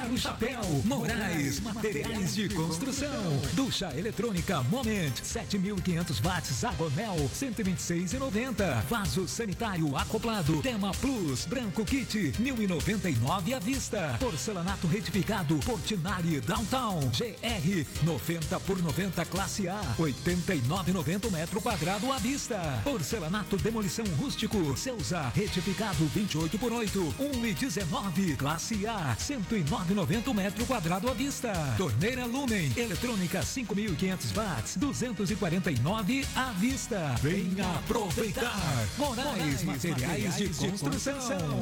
tirar o chapéu. Moraes Materiais de Construção. Ducha eletrônica Moment 7.500 watts Agonel 126,90. Vaso sanitário acoplado Tema Plus Branco Kit 1.099 à vista. Porcelanato retificado Portinari Downtown GR 90 por 90 classe A 89,90 metro quadrado à vista. Porcelanato demolição rústico Ceusa retificado 28 por 8 1,19 classe A 109,90 metro quadrado à vista. Torneira Lumen eletrônica 5.500 watts 249 à vista. Venha aproveitar. Moraes Materiais de Construção.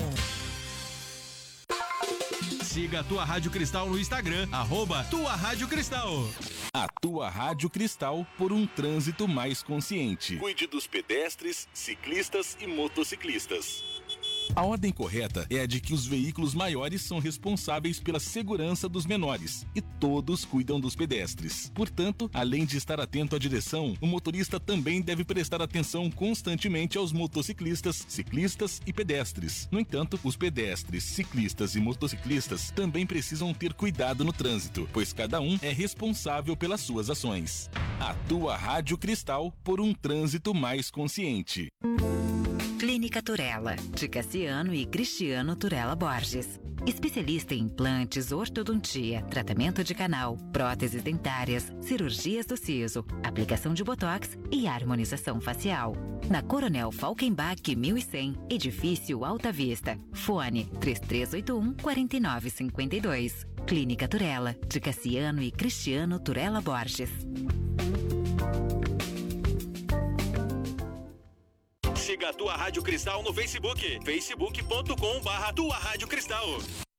Siga a Tua Rádio Cristal no Instagram, @Tua Rádio Cristal. A Tua Rádio Cristal por um trânsito mais consciente. Cuide dos pedestres, ciclistas e motociclistas. A ordem correta é a de que os veículos maiores são responsáveis pela segurança dos menores e todos cuidam dos pedestres. Portanto, além de estar atento à direção, o motorista também deve prestar atenção constantemente aos motociclistas, ciclistas e pedestres. No entanto, os pedestres, ciclistas e motociclistas também precisam ter cuidado no trânsito, pois cada um é responsável pelas suas ações. A Tua Rádio Cristal por um trânsito mais consciente. Clínica Turella, de Cassiano e Cristiano Turella Borges. Especialista em implantes, ortodontia, tratamento de canal, próteses dentárias, cirurgias do siso, aplicação de botox e harmonização facial. Na Coronel Falkenbach 1100, edifício Alta Vista. Fone 3381-4952. Clínica Turella, de Cassiano e Cristiano Turella Borges. Siga a Tua Rádio Cristal no Facebook, facebook.com/Tua Rádio Cristal.